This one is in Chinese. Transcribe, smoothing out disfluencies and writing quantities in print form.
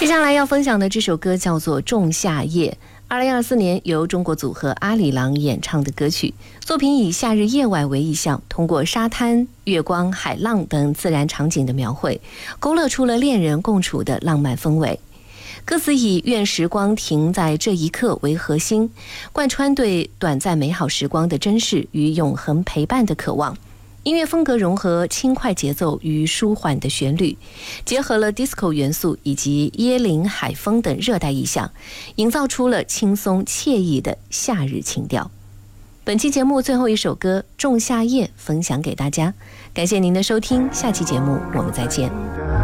接下来要分享的这首歌叫做《仲夏夜》，2024年由中国组合阿里郎演唱的歌曲。作品以夏日夜晚为意象，通过沙滩、月光、海浪等自然场景的描绘，勾勒出了恋人共处的浪漫氛围。歌词以愿时光停在这一刻为核心，贯穿对短暂美好时光的珍视与永恒陪伴的渴望。音乐风格融合轻快节奏与舒缓的旋律，结合了 disco 元素以及椰林海风等热带意象，营造出了轻松惬意的夏日情调。本期节目最后一首歌《仲夏夜》分享给大家，感谢您的收听，下期节目我们再见。